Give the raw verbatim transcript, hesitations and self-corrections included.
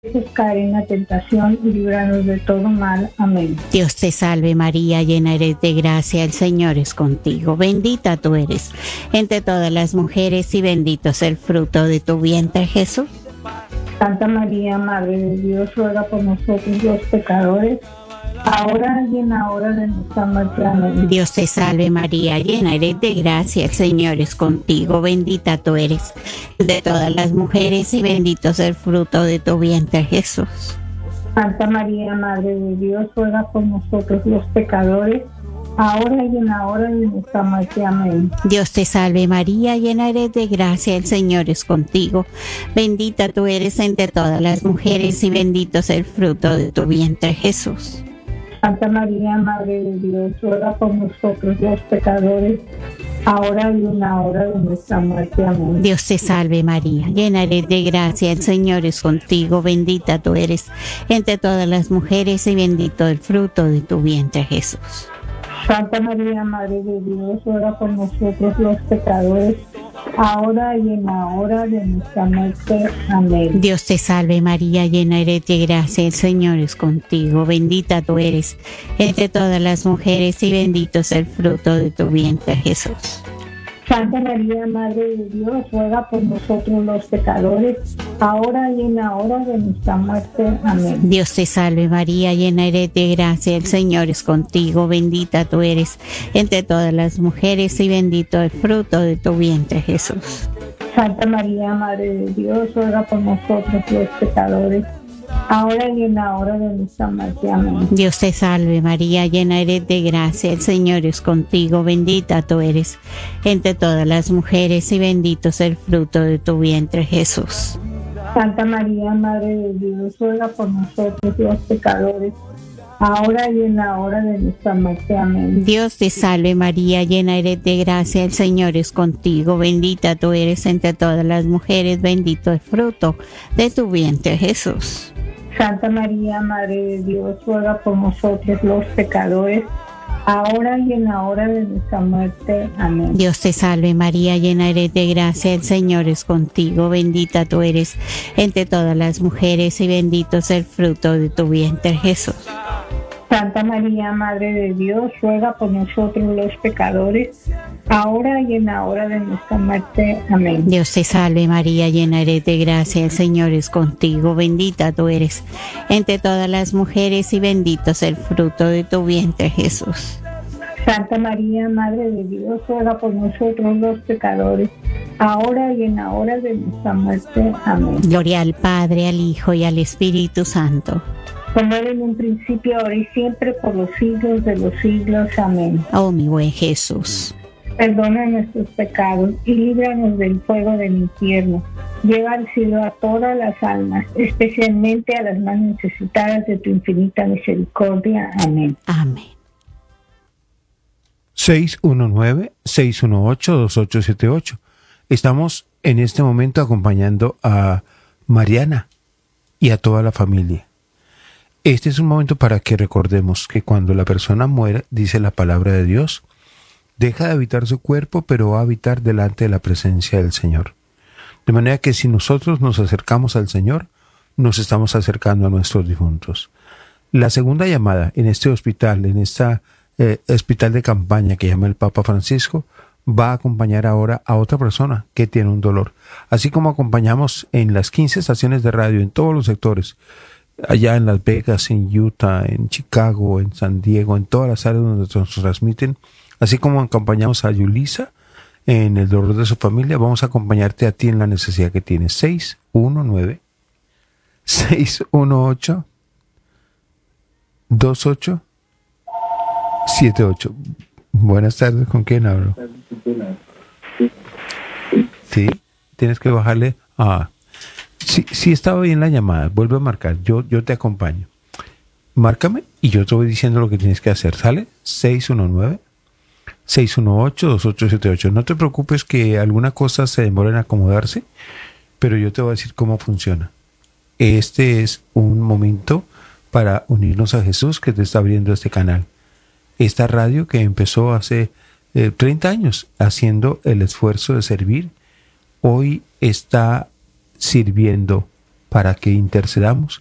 caer en la tentación y líbranos de todo mal. Amén. Dios te salve María, llena eres de gracia, el Señor es contigo. Bendita tú eres entre todas las mujeres y bendito es el fruto de tu vientre, Jesús. Santa María, Madre de Dios, ruega por nosotros los pecadores, ahora y en la hora de nuestra muerte. Amén. Dios te salve María, llena eres de gracia, el Señor es contigo. Bendita tú eres de todas las mujeres y bendito es el fruto de tu vientre, Jesús. Santa María, Madre de Dios, ruega por nosotros los pecadores, ahora y en la hora de nuestra muerte. Amén. Dios te salve María, llena eres de gracia, el Señor es contigo. Bendita tú eres entre todas las mujeres y bendito es el fruto de tu vientre, Jesús. Santa María, Madre de Dios, ruega por nosotros los pecadores, ahora y en la hora de nuestra muerte. Amén. Dios te salve María, llena eres de gracia, el Señor es contigo. Bendita tú eres entre todas las mujeres y bendito el fruto de tu vientre, Jesús. Santa María, Madre de Dios, ruega por nosotros los pecadores, ahora y en la hora de nuestra muerte. Amén. Dios te salve María, llena eres de gracia, el Señor es contigo. Bendita tú eres entre todas las mujeres y bendito es el fruto de tu vientre, Jesús. Santa María, Madre de Dios, ruega por nosotros los pecadores, ahora y en la hora de nuestra muerte. Amén. Dios te salve María, llena eres de gracia, el Señor es contigo. Bendita tú eres entre todas las mujeres y bendito el fruto de tu vientre, Jesús. Santa María, Madre de Dios, ruega por nosotros los pecadores, ahora y en la hora de nuestra muerte. Amén. Dios te salve María, llena eres de gracia, el Señor es contigo. Bendita tú eres entre todas las mujeres y bendito es el fruto de tu vientre, Jesús. Santa María, Madre de Dios, ruega por nosotros los pecadores, ahora y en la hora de nuestra muerte. Amén. Dios te salve María, llena eres de gracia, el Señor es contigo. Bendita tú eres entre todas las mujeres, bendito el fruto de tu vientre, Jesús. Santa María, Madre de Dios, ruega por nosotros los pecadores, ahora y en la hora de nuestra muerte. Amén. Dios te salve María, llena eres de gracia, el Señor es contigo. Bendita tú eres entre todas las mujeres y bendito es el fruto de tu vientre, Jesús. Santa María, Madre de Dios, ruega por nosotros los pecadores, ahora y en la hora de nuestra muerte. Amén. Dios te salve María, llena eres de gracia, el Señor es contigo. Bendita tú eres entre todas las mujeres y bendito es el fruto de tu vientre, Jesús. Santa María, Madre de Dios, ruega por nosotros los pecadores, ahora y en la hora de nuestra muerte. Amén. Gloria al Padre, al Hijo y al Espíritu Santo, como era en un principio, ahora y siempre, por los siglos de los siglos. Amén. Oh mi buen Jesús, perdona nuestros pecados y líbranos del fuego del infierno. Lleva al cielo a todas las almas, especialmente a las más necesitadas de tu infinita misericordia. Amén. Amén. seis uno nueve, seis uno ocho, dos ocho siete ocho. Estamos en este momento acompañando a Mariana y a toda la familia. Este es un momento para que recordemos que cuando la persona muere, dice la palabra de Dios, deja de habitar su cuerpo, pero va a habitar delante de la presencia del Señor. De manera que si nosotros nos acercamos al Señor, nos estamos acercando a nuestros difuntos. La segunda llamada en este hospital, en este eh, hospital de campaña que llama el Papa Francisco, va a acompañar ahora a otra persona que tiene un dolor. Así como acompañamos en las quince estaciones de radio, en todos los sectores, allá en Las Vegas, en Utah, en Chicago, en San Diego, en todas las áreas donde nos transmiten, así como acompañamos a Yulisa en el dolor de su familia, vamos a acompañarte a ti en la necesidad que tienes. seis uno nueve, seis uno ocho, dos ocho siete ocho. Buenas tardes, ¿con quién hablo? Sí, tienes que bajarle a... Si, si estaba bien la llamada, vuelve a marcar, yo, yo te acompaño. Márcame y yo te voy diciendo lo que tienes que hacer, ¿sale? seis uno nueve, seis uno ocho, dos ocho siete ocho. No te preocupes que alguna cosa se demora en acomodarse, pero yo te voy a decir cómo funciona. Este es un momento para unirnos a Jesús que te está abriendo este canal. Esta radio que empezó hace eh, treinta años haciendo el esfuerzo de servir, hoy está sirviendo para que intercedamos